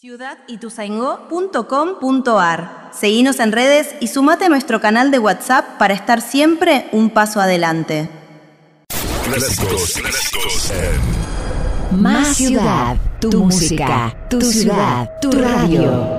ciudadituzaingó.com.ar. Seguinos en redes y sumate a nuestro canal de WhatsApp para estar siempre un paso adelante. Clásicos Más ciudad, tu música, tu ciudad, tu radio.